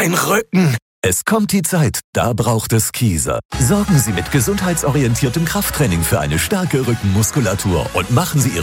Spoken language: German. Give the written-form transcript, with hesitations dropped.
Mein Rücken. Es kommt die Zeit, da braucht es Kieser. Sorgen Sie mit gesundheitsorientiertem Krafttraining für eine starke Rückenmuskulatur und machen Sie Ihre